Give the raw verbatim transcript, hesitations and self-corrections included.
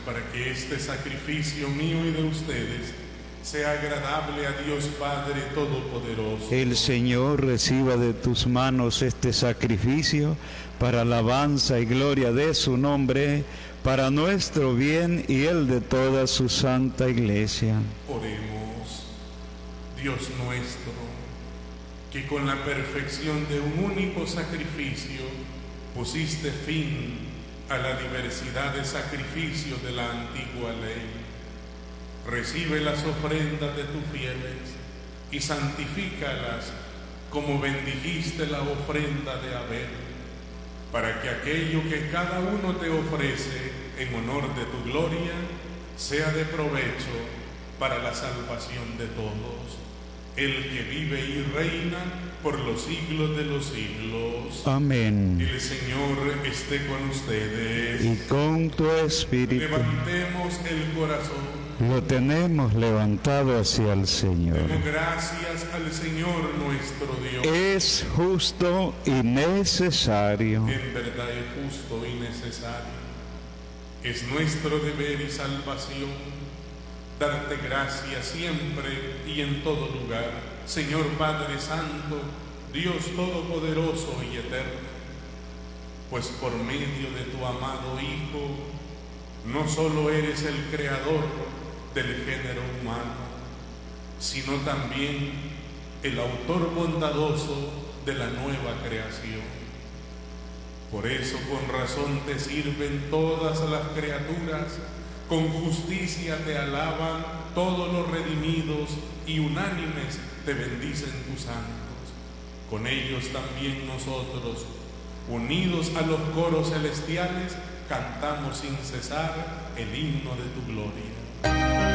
para que este sacrificio mío y de ustedes sea agradable a Dios Padre Todopoderoso. El Señor reciba de tus manos este sacrificio para alabanza y gloria de su nombre, para nuestro bien y el de toda su santa Iglesia. Oremos. Dios nuestro, que con la perfección de un único sacrificio pusiste fin a la diversidad de sacrificios de la antigua ley, recibe las ofrendas de tus fieles y santifícalas como bendijiste la ofrenda de Abel, para que aquello que cada uno te ofrece en honor de tu gloria sea de provecho para la salvación de todos, el que vive y reina por los siglos de los siglos. Amén. El Señor esté con ustedes. Y con tu espíritu. Levantemos el corazón. Lo tenemos levantado hacia el Señor. Demos gracias al Señor nuestro Dios. Es justo y necesario. En verdad es justo y necesario. Es nuestro deber y salvación darte gracias siempre y en todo lugar, Señor Padre Santo, Dios Todopoderoso y Eterno, pues por medio de tu amado Hijo, no solo eres el creador del género humano, sino también el autor bondadoso de la nueva creación. Por eso con razón te sirven todas las criaturas, con justicia te alaban todos los redimidos y unánimes te bendicen tus santos. Con ellos también nosotros, unidos a los coros celestiales, cantamos sin cesar el himno de tu gloria.